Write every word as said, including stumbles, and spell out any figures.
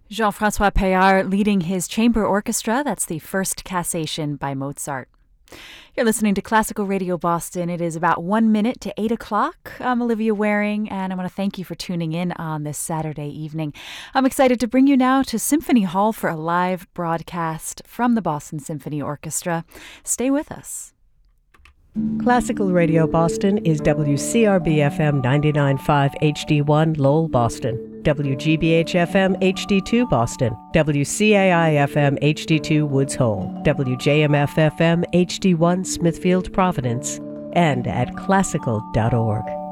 Jean-Francois Payard leading his chamber orchestra. That's the First Cassation by Mozart. You're listening to Classical Radio Boston. It is about one minute to eight o'clock. I'm Olivia Waring, and I want to thank you for tuning in on this Saturday evening. I'm excited to bring you now to Symphony Hall for a live broadcast from the Boston Symphony Orchestra. Stay with us. Classical Radio Boston is W C R B F M ninety-nine point five H D one Lowell, Boston, W G B H F M H D two Boston, W C A I F M H D two Woods Hole, W J M F F M H D one Smithfield, Providence, and at classical dot org.